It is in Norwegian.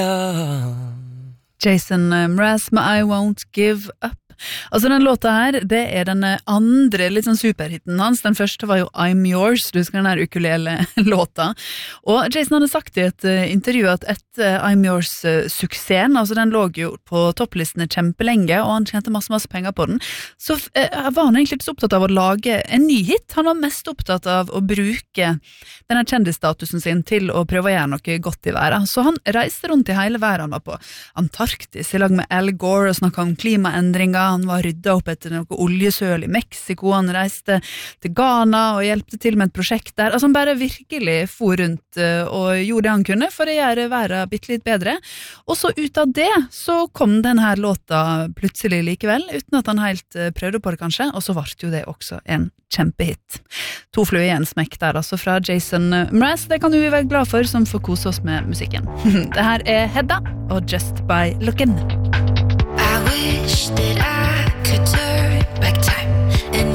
Jason Mraz med I Won't Give Up. Altså den låta her, det den andre litt sånn superhitten hans. Den første var jo I'm Yours, du husker den her ukulele-låta. Og Jason hadde sagt i et intervju at etter I'm Yours-suksessen, altså den lå jo på topplistene kjempelenge, og han tjente masse penger på den, så var han egentlig ikke så opptatt av å lage en ny hit. Han var mest opptatt av å bruke denne kjendisstatusen sin til å prøve å gjøre noe godt i verden. Så han reiste rundt i hele verden. Han var på Antarktis i lag med Al Gore og snakket om klimaendringer. Han var ryddet opp etter noe oljesøl i Mexico, han reiste til Ghana og hjelpte til med et prosjekt der. Altså han bare virkelig for rundt og gjorde det han kunne for å gjøre verden bitte litt bedre. Og så ut av det så kom denne låta plutselig likevel, uten at han helt prøvde på det kanskje, og så ble jo det også en kjempehit. 2 fluer i en smekk der, altså fra Jason Mraz. Det kan du være glad for, som får kose oss med musikken. Det her Hedda og Just By Lookin'.